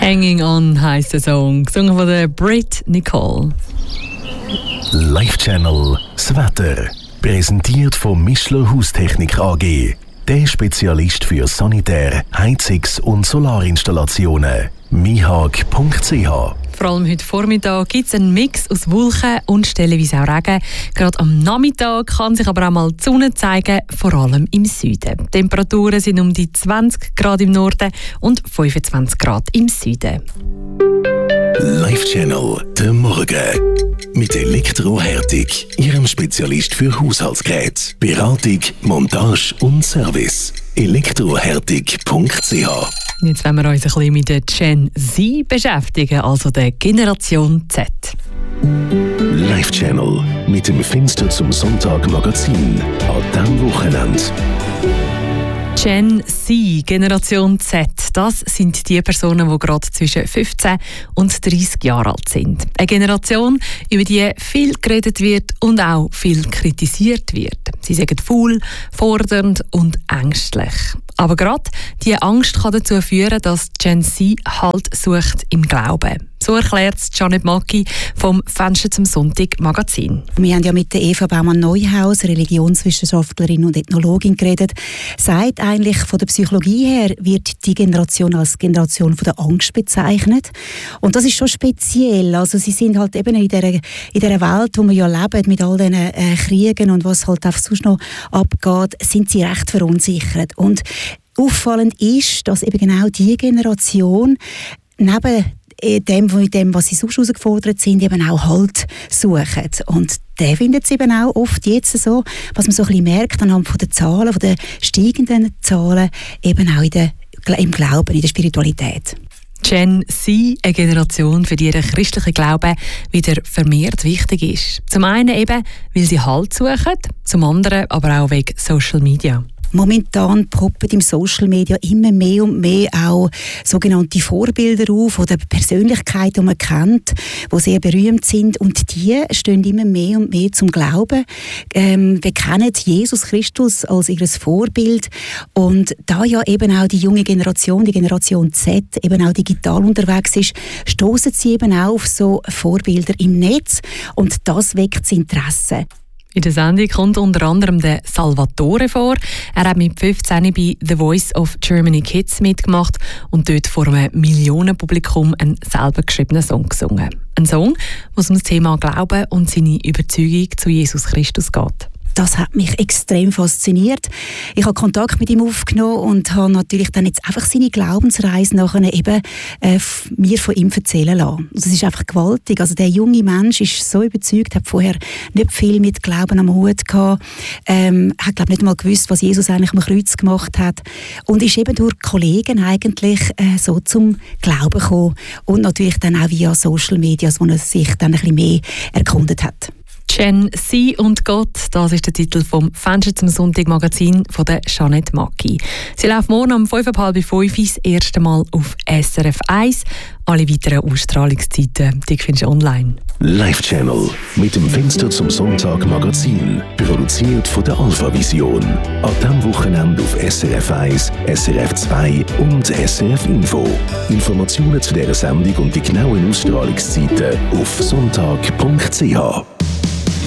Hanging On heisst der Song, gesungen von der Brit Nicole. Live Channel das Wetter. Präsentiert von Mischler Haustechnik AG. Der Spezialist für Sanitär-, Heizungs- und Solarinstallationen. mihag.ch. Vor allem heute Vormittag gibt es einen Mix aus Wolken und stellenweise auch Regen. Gerade am Nachmittag kann sich aber auch mal die Sonne zeigen, vor allem im Süden. Die Temperaturen sind um die 20 Grad im Norden und 25 Grad im Süden. Live Channel der Morgen. Mit Elektrohärtung, Ihrem Spezialist für Haushaltsgeräte, Beratung, Montage und Service. Elektrohärtung.ch. Jetzt wollen wir uns ein bisschen mit der Gen Z beschäftigen, also der Generation Z. Live Channel mit dem Fenster zum Sonntag Magazin an diesem Wochenende. Gen Z, Generation Z, das sind die Personen, die gerade zwischen 15 und 30 Jahre alt sind. Eine Generation, über die viel geredet wird und auch viel kritisiert wird. Sie sagen faul, fordernd und ängstlich. Aber gerade diese Angst kann dazu führen, dass Gen Z Halt sucht im Glauben. So erklärt es Janet Macki vom Fenster zum Sonntag Magazin. Wir haben ja mit der Eva Baumann-Neuhaus, Religionswissenschaftlerin und Ethnologin, geredet. Sagt eigentlich, von der Psychologie her wird die Generation als Generation von der Angst bezeichnet. Und das ist schon speziell. Also sie sind halt eben in dieser Welt, wo wir ja leben, mit all diesen Kriegen und was halt auch sonst noch abgeht, sind sie recht verunsichert. Und auffallend ist, dass eben genau diese Generation neben dem, was sie sonst herausgefordert sind, eben auch Halt suchen. Und der findet es eben auch oft jetzt so, was man so ein bisschen merkt anhand von den Zahlen, von den steigenden Zahlen, eben auch im Glauben, in der Spiritualität. Gen Z, eine Generation, für die der christliche Glaube wieder vermehrt wichtig ist. Zum einen eben, weil sie Halt suchen, zum anderen aber auch wegen Social Media. Momentan poppen im Social Media immer mehr und mehr auch sogenannte Vorbilder auf oder Persönlichkeiten, die man kennt, die sehr berühmt sind, und die stehen immer mehr und mehr zum Glauben, bekennen Jesus Christus als ihr Vorbild, und da ja eben auch die junge Generation, die Generation Z, eben auch digital unterwegs ist, stoßen sie eben auch auf so Vorbilder im Netz, und das weckt das Interesse. In der Sendung kommt unter anderem der Salvatore vor. Er hat mit 15 bei The Voice of Germany Kids mitgemacht und dort vor einem Millionenpublikum einen selber geschriebenen Song gesungen. Ein Song, wo es um das Thema Glauben und seine Überzeugung zu Jesus Christus geht. Das hat mich extrem fasziniert. Ich habe Kontakt mit ihm aufgenommen und habe natürlich dann jetzt einfach seine Glaubensreise nachher eben mir von ihm erzählen lassen. Das ist einfach gewaltig. Also der junge Mensch ist so überzeugt, hat vorher nicht viel mit Glauben am Hut gehabt, hat glaube nicht mal gewusst, was Jesus eigentlich am Kreuz gemacht hat, und ist eben durch Kollegen eigentlich so zum Glauben gekommen, und natürlich dann auch via Social Media, wo er sich dann ein bisschen mehr erkundet hat. Gen Z und Gott, das ist der Titel vom Fenster zum Sonntag Magazin von der Janet Macki. Sie läuft morgen um 4:30 das erste Mal auf SRF 1. Alle weiteren Ausstrahlungszeiten die findest du online. Live Channel mit dem Fenster zum Sonntag Magazin. Produziert von der Alpha Vision. An diesem Wochenende auf SRF 1, SRF 2 und SRF Info. Informationen zu dieser Sendung und die genauen Ausstrahlungszeiten auf sonntag.ch.